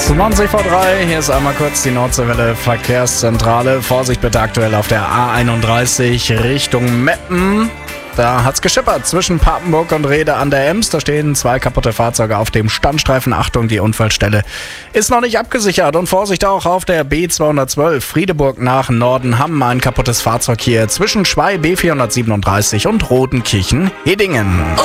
20 vor 3, hier ist einmal kurz die Nordseewelle Verkehrszentrale. Vorsicht bitte aktuell auf der A31 Richtung Meppen. Da hat's geschippert zwischen Papenburg und Rhede an der Ems. Da stehen 2 kaputte Fahrzeuge auf dem Standstreifen. Achtung, die Unfallstelle ist noch nicht abgesichert. Und Vorsicht auch auf der B212 Friedeburg nach Norden. Haben ein kaputtes Fahrzeug hier zwischen Schwey B437 und Rodenkirchen-Hedingen.